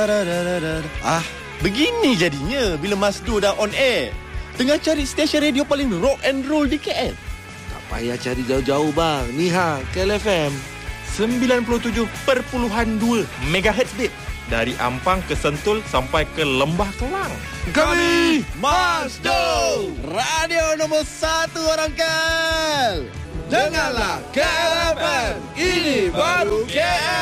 Begini jadinya bila Masdo dah on air. Tengah cari stesen radio paling rock and roll di KL. Tak payah cari jauh-jauh bang. Ni KL FM 97.2 MHz babe. Dari Ampang ke Sentul sampai ke Lembah Kelang. Kami Masdo, radio nombor 1 orang KL. Dengarlah KL FM. Ini baru KL.